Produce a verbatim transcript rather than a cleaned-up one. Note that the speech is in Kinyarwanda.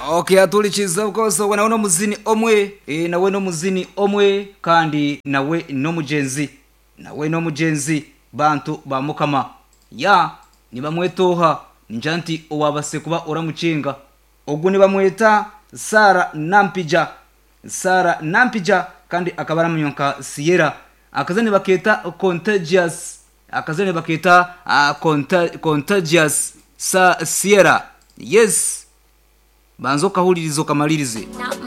Okay, atulichiza bwose wana no muzini omwe e, nawe no muzini omwe kandi nawe no mugenzi nawe no mugenzi bantu ba mukama ya ni bamwetoha njanti owabase kuba uramucinga ogu ni bamweta Sara Nampija Sara Nampija kandi akabara munyonka Sierra akazane baketa Contagious akazane baketa uh, conta, Contagious sa Sierra yes banzo kahulirizo kamalirize